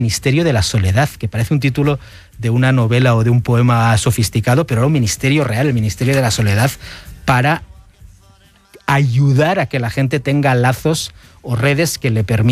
Ministerio de la Soledad, que parece un título de una novela o de un poema sofisticado, pero era un ministerio real, el Ministerio de la Soledad, para ayudar a que la gente tenga lazos o redes que le permitan